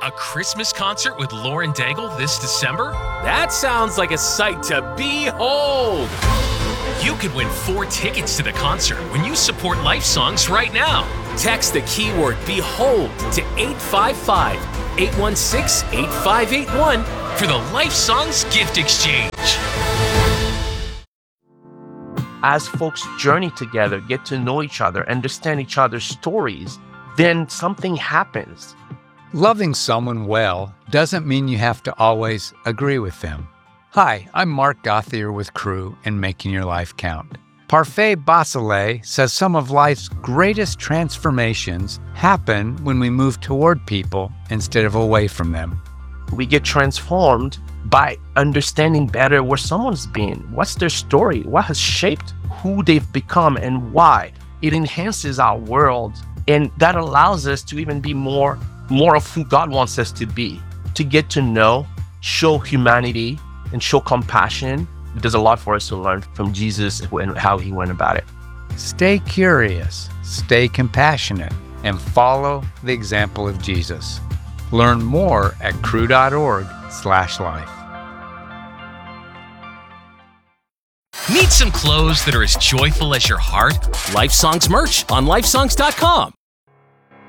A Christmas concert with Lauren Daigle this December? That sounds like a sight to behold! You could win 4 tickets to the concert when you support Life Songs right now. Text the keyword BEHOLD to 855-816-8581 for the Life Songs gift exchange. As folks journey together, get to know each other, understand each other's stories, then something happens. Loving someone well doesn't mean you have to always agree with them. Hi, I'm Mark Gauthier with Crew and Making Your Life Count. Parfait Basile says some of life's greatest transformations happen when we move toward people instead of away from them. We get transformed by understanding better where someone's been, what's their story, what has shaped who they've become and why. It enhances our world, and that allows us to even be more of who God wants us to be, to get to know, show humanity, and show compassion. There's a lot for us to learn from Jesus and how he went about it. Stay curious, stay compassionate, and follow the example of Jesus. Learn more at crew.org/life. Need some clothes that are as joyful as your heart? Life Songs merch on lifesongs.com.